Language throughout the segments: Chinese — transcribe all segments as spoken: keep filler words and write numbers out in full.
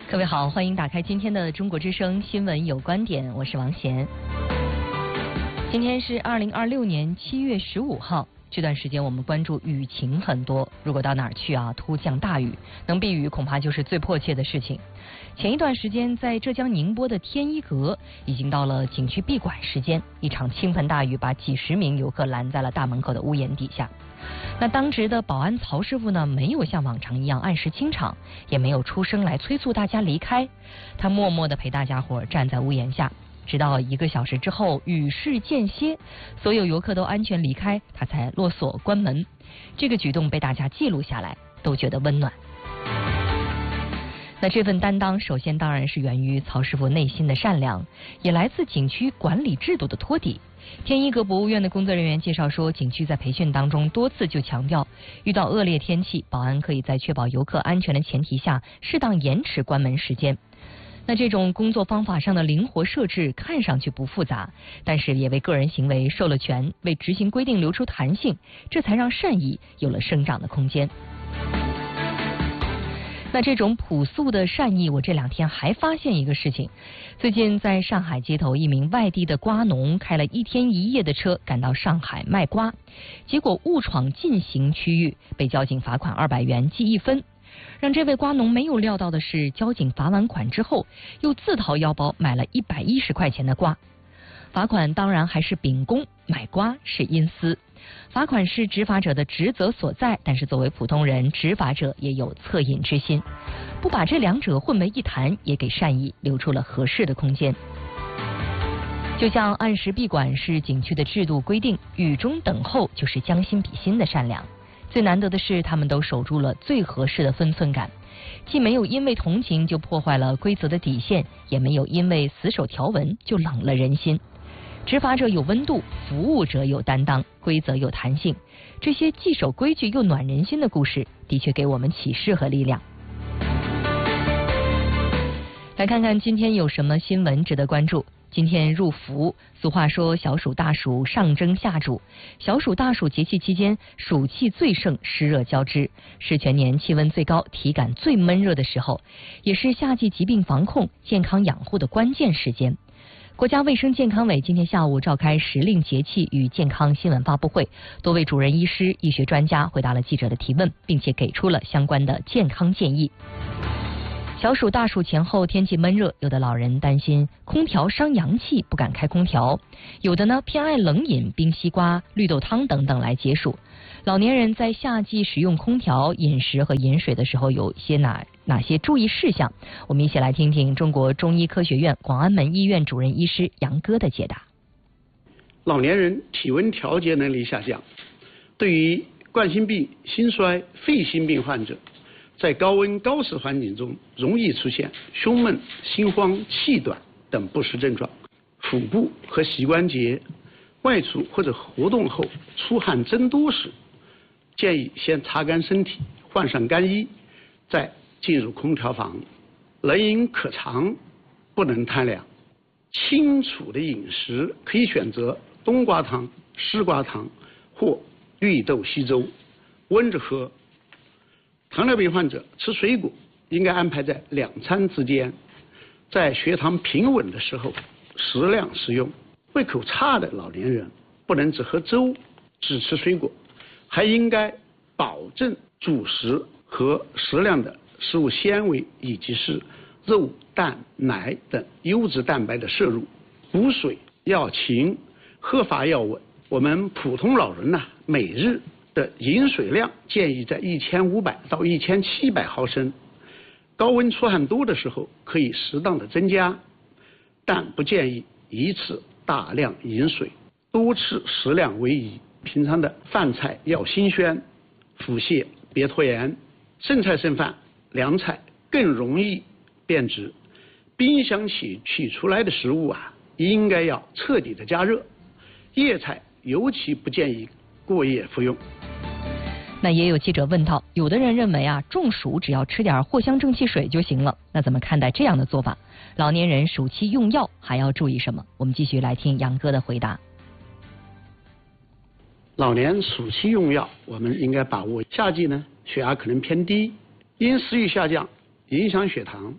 各位好，欢迎打开今天的中国之声新闻有观点，我是王贤。今天是二零二六年七月十五号，这段时间我们关注雨情很多，如果到哪儿去啊，突降大雨，能避雨恐怕就是最迫切的事情。前一段时间，在浙江宁波的天一阁，已经到了景区闭馆时间，一场倾盆大雨把几十名游客拦在了大门口的屋檐底下。那当值的保安曹师傅呢，没有像往常一样按时清场，也没有出声来催促大家离开，他默默地陪大家伙站在屋檐下，直到一个小时之后雨势间歇，所有游客都安全离开，他才落锁关门。这个举动被大家记录下来，都觉得温暖。那这份担当，首先当然是源于曹师傅内心的善良，也来自景区管理制度的托底。天一阁博物院的工作人员介绍说，景区在培训当中多次就强调，遇到恶劣天气，保安可以在确保游客安全的前提下，适当延迟关门时间。那这种工作方法上的灵活设置看上去不复杂，但是也为个人行为授了权，为执行规定留出弹性，这才让善意有了生长的空间。那这种朴素的善意，我这两天还发现一个事情。最近在上海街头，一名外地的瓜农开了一天一夜的车赶到上海卖瓜，结果误闯禁行区域，被交警罚款二百元记一分。让这位瓜农没有料到的是，交警罚完款之后，又自掏腰包买了一百一十块钱的瓜。罚款当然还是秉公，买瓜是因私。罚款是执法者的职责所在，但是作为普通人，执法者也有恻隐之心，不把这两者混为一谈，也给善意留出了合适的空间。就像按时闭馆是景区的制度规定，雨中等候就是将心比心的善良。最难得的是，他们都守住了最合适的分寸感，既没有因为同情就破坏了规则的底线，也没有因为死守条文就冷了人心。执法者有温度，服务者有担当，规则有弹性，这些既守规矩又暖人心的故事，的确给我们启示和力量。来看看今天有什么新闻值得关注。今天入伏，俗话说小暑大暑上蒸下煮，小暑大暑节气期间，暑气最盛，湿热交织，是全年气温最高、体感最闷热的时候，也是夏季疾病防控、健康养护的关键时间。国家卫生健康委今天下午召开时令节气与健康新闻发布会，多位主任医师、医学专家回答了记者的提问，并且给出了相关的健康建议。小暑大暑前后天气闷热，有的老人担心空调伤阳气，不敢开空调；有的呢偏爱冷饮冰西瓜、绿豆汤等等来解暑。老年人在夏季使用空调、饮食和饮水的时候，有些哪哪些注意事项？我们一起来听听中国中医科学院广安门医院主任医师杨哥的解答。 老年人体温调节能力下降，对于冠心病、心衰、肺心病患者，在高温高湿环境中容易出现胸闷、心慌、气短等不适症状。腹部和膝关节外出或者活动后出汗增多时，建议先擦干身体，换上干衣，再进入空调房。冷饮可常，不能贪凉。清楚的饮食可以选择冬瓜汤、丝瓜汤或绿豆稀粥，温着喝。糖尿病患者吃水果应该安排在两餐之间，在血糖平稳的时候适量食用。胃口差的老年人不能只喝粥只吃水果，还应该保证主食和适量的食物纤维以及是肉、蛋、奶等优质蛋白的摄入。补水要勤，喝法要稳。我们普通老人呢、啊，每日的饮水量建议在一千五百到一千七百毫升，高温出汗多的时候可以适当的增加，但不建议一次大量饮水，多吃适量为宜。平常的饭菜要新鲜，腹泻别拖延。剩菜剩饭、凉菜更容易变质，冰箱取取出来的食物啊，应该要彻底的加热。叶菜尤其不建议过夜服用。 那也有记者问到，有的人认为啊，中暑只要吃点藿香正气水就行了，那怎么看待这样的做法？老年人暑期用药还要注意什么？我们继续来听杨哥的回答。 老年暑期用药，我们应该把握夏季呢，血压可能偏低，因食欲下降影响血糖，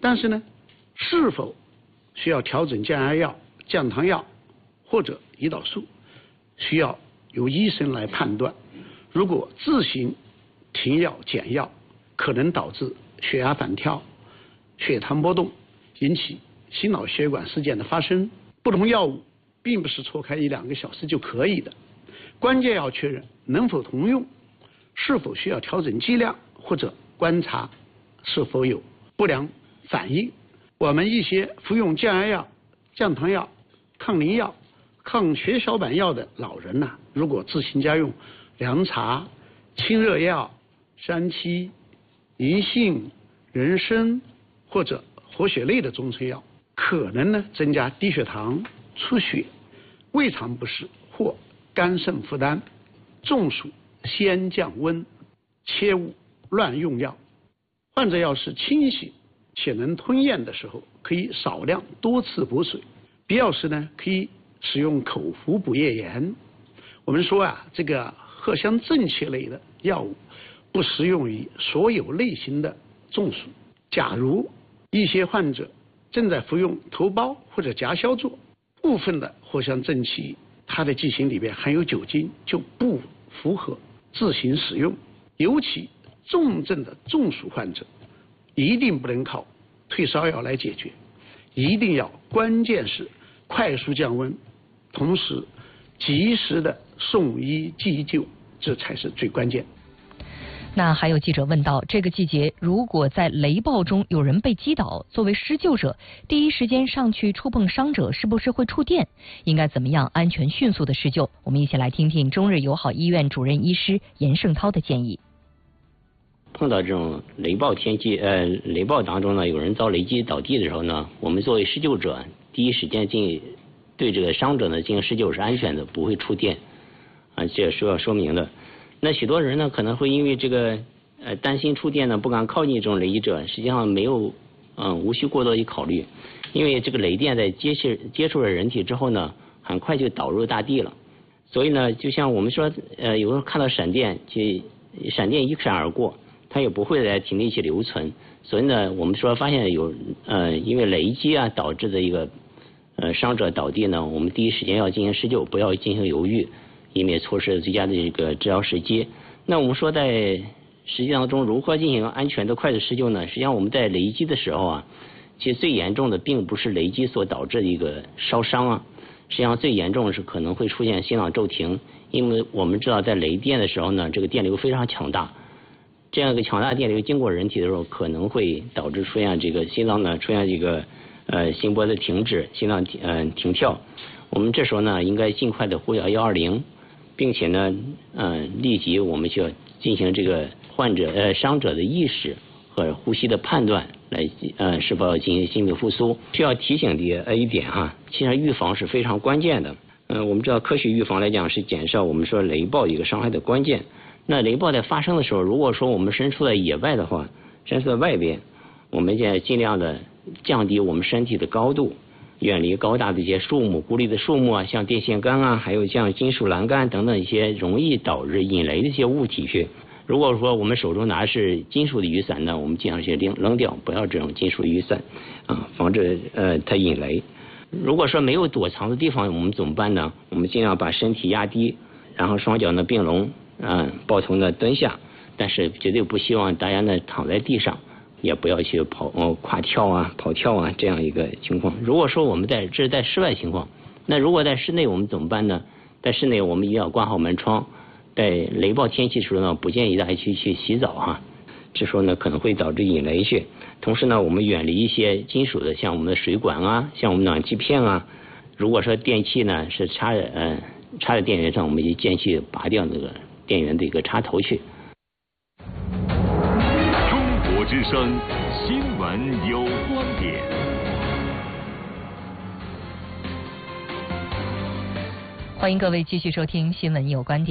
但是呢，是否需要调整降压药、降糖药或者胰岛素，需要由医生来判断。如果自行停药减药，可能导致血压反跳、血糖波动，引起心脑血管事件的发生。不同药物并不是错开一两个小时就可以的，关键要确认能否同用，是否需要调整剂量，或者观察是否有不良反应。我们一些服用降压药、降糖药、抗凝药、抗血小板药的老人呢、啊，如果自行家用凉茶、清热药、山七、银杏、人参或者活血类的中成药，可能呢增加低血糖、出血、胃肠不适或肝肾负担。中暑先降温，切勿乱用药。患者要是清醒且能吞咽的时候，可以少量多次补水，必要时呢可以使用口服补液盐。我们说啊，这个藿香正气类的药物不适用于所有类型的中暑。假如一些患者正在服用头孢或者甲硝唑，部分的藿香正气它的剂型里边含有酒精，就不符合自行使用。尤其重症的中暑患者，一定不能靠退烧药来解决，一定要关键是快速降温，同时及时的送医急救，这才是最关键。 那还有记者问到，这个季节如果在雷暴中有人被击倒，作为施救者，第一时间上去触碰伤者是不是会触电？应该怎么样安全迅速的施救？我们一起来听听中日友好医院主任医师严胜涛的建议。 碰到这种雷暴天气，呃，雷暴当中呢，有人遭雷击倒地的时候呢，我们作为施救者，第一时间进对这个伤者呢进行施救是安全的，不会触电，啊，这是要说明的。那许多人呢可能会因为这个呃担心触电呢，不敢靠近这种雷击者，实际上没有嗯无需过多的考虑，因为这个雷电在接触接触了人体之后呢，很快就导入大地了。所以呢，就像我们说，呃，有时候看到闪电，其闪电一闪而过，它也不会在体内去留存。所以呢，我们说发现有呃因为雷击啊导致的一个呃伤者倒地呢，我们第一时间要进行施救，不要进行犹豫，以免错失最佳的这个治疗时机。那我们说在实际当中如何进行安全的快速施救呢？实际上我们在雷击的时候啊，其实最严重的并不是雷击所导致的一个烧伤啊，实际上最严重的是可能会出现心脏骤停，因为我们知道在雷电的时候呢，这个电流非常强大，这样一个强大的电流经过人体的时候，可能会导致出现这个心脏呢出现这个呃心波的停止，心脏呃停跳。我们这时候呢，应该尽快的呼叫一二零，并且呢，嗯、呃，立即我们就要进行这个患者呃伤者的意识和呼吸的判断，来呃是否要进行心肺复苏。需要提醒的呃一点哈，其实预防是非常关键的。嗯、呃，我们知道科学预防来讲是减少我们说雷暴一个伤害的关键。那雷暴在发生的时候，如果说我们身处在野外的话，身处在外边，我们也尽量的降低我们身体的高度，远离高大的一些树木、孤立的树木啊，像电线杆啊，还有像金属栏杆等等一些容易导致引雷的一些物体去。如果说我们手中拿的是金属的雨伞呢，我们尽量去扔扔掉，不要这种金属雨伞啊，防止呃它引雷。如果说没有躲藏的地方，我们怎么办呢？我们尽量把身体压低，然后双脚呢并拢，嗯，抱头呢蹲下，但是绝对不希望大家呢躺在地上，也不要去跑哦跨跳啊、跑跳啊这样一个情况。如果说我们在这是在室外情况，那如果在室内我们怎么办呢？在室内我们一定要关好门窗，在雷暴天气的时候呢，不建议大家去去洗澡哈、啊，这时候呢可能会导致引雷去。同时呢，我们远离一些金属的，像我们的水管啊，像我们暖气片啊。如果说电器呢是插着呃插在电源上，我们就建议拔掉那个电源的一个插头去。 中国之声新闻有观点。 欢迎各位继续收听新闻有观点。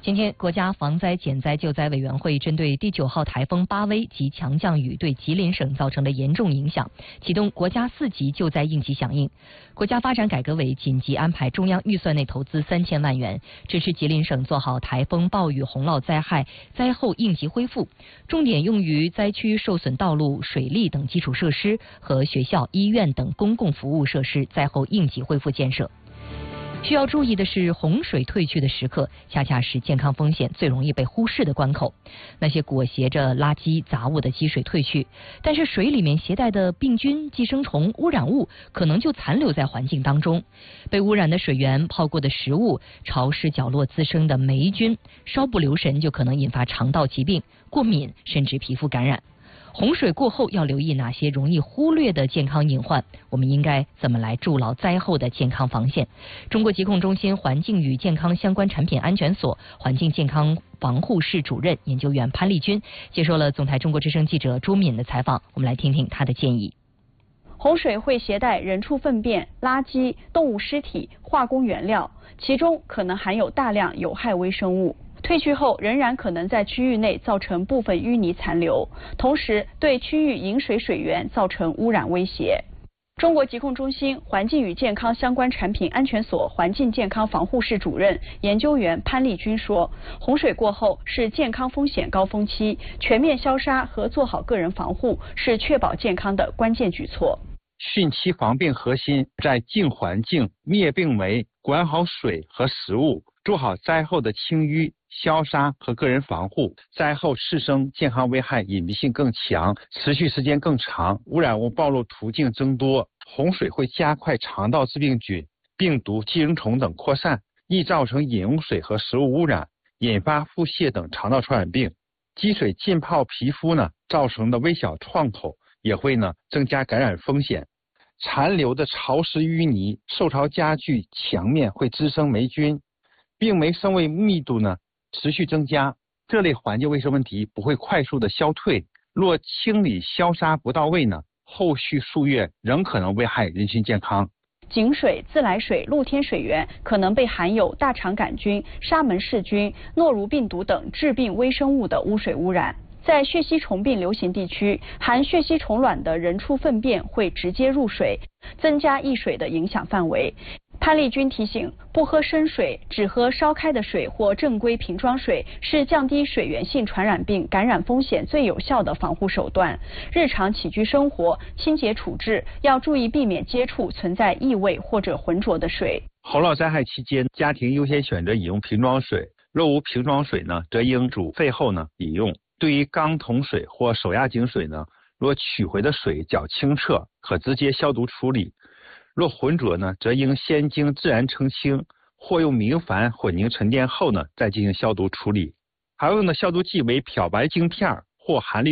今天，国家防灾减灾救灾委员会针对第九号台风巴威及强降雨对吉林省造成的严重影响，启动国家四级救灾应急响应。国家发展改革委紧急安排中央预算内投资三千万元，支持吉林省做好台风、暴雨、洪涝灾害灾后应急恢复，重点用于灾区受损道路、水利等基础设施和学校、医院等公共服务设施灾后应急恢复建设。需要注意的是，洪水退去的时刻，恰恰是健康风险最容易被忽视的关口。那些裹挟着垃圾杂物的积水退去，但是水里面携带的病菌、寄生虫、污染物可能就残留在环境当中。被污染的水源、泡过的食物、潮湿角落滋生的霉菌，稍不留神就可能引发肠道疾病、过敏，甚至皮肤感染。洪水过后要留意哪些容易忽略的健康隐患？我们应该怎么来筑牢灾后的健康防线？中国疾控中心环境与健康相关产品安全所环境健康防护室主任研究员潘丽君接受了总台中国之声记者朱敏的采访，我们来听听她的建议。 洪水会携带人畜粪便、垃圾、动物尸体、化工原料，其中可能含有大量有害微生物。退去后仍然可能在区域内造成部分淤泥残留，同时对区域饮水水源造成污染威胁。中国疾控中心环境与健康相关产品安全所环境健康防护室主任研究员潘丽君说，洪水过后是健康风险高峰期，全面消杀和做好个人防护是确保健康的关键举措。 汛期防病核心在净环境、灭病媒、管好水和食物，做好灾后的清淤、消杀和个人防护。灾后次生健康危害隐蔽性更强，持续时间更长，污染物暴露途径增多。洪水会加快肠道致病菌、病毒、寄生虫等扩散，易造成饮用水和食物污染，引发腹泻等肠道传染病。积水浸泡皮肤呢，造成的微小创口也会呢增加感染风险。残留的潮湿淤泥、受潮家具墙面会滋生霉菌，病媒生物密度呢持续增加，这类环境卫生问题不会快速的消退。若清理消杀不到位呢，后续数月仍可能危害人群健康。 井水、自来水、露天水源可能被含有大肠杆菌、沙门氏菌、诺如病毒等致病微生物的污水污染。在血吸虫病流行地区，含血吸虫卵的人畜粪便会直接入水，增加溢水的影响范围。潘丽君提醒，不喝生水，只喝烧开的水或正规瓶装水是降低水源性传染病感染风险最有效的防护手段。日常起居生活、清洁处置要注意避免接触存在异味或者浑浊的水。 洪涝灾害期间，家庭优先选择饮用瓶装水，若无瓶装水呢，则应煮沸后呢饮用。对于缸桶水或手压井水呢，若取回的水较清澈，可直接消毒处理；若浑浊呢，则应先经自然澄清，或用明矾混凝沉淀后呢，再进行消毒处理。还用的消毒剂为漂白晶片或含氯